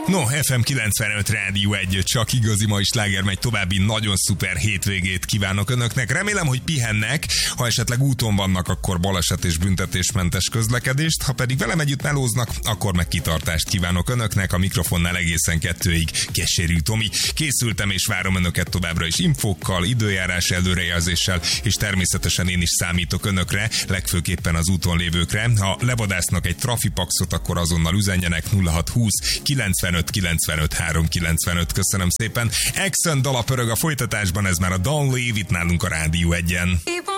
No, FM 95 Rádió 1, csak igazi mai sláger megy, további nagyon szuper hétvégét kívánok önöknek. Remélem, hogy pihennek, ha esetleg úton vannak, akkor baleset és büntetésmentes közlekedést, ha pedig velem együtt melóznak, akkor meg kitartást kívánok önöknek. A mikrofonnál egészen 2-ig Keserű Tomi. Készültem és várom önöket továbbra is infókkal, időjárás előrejelzéssel, és természetesen én is számítok önökre, legfőképpen az úton lévőkre. Ha levadásznak egy trafipaxot, akkor azonnal üzenjenek 0620 95 95 395. Köszönöm szépen. Exxon dala pörög a folytatásban, ez már a Don't Leave It nálunk a Rádió 1-en.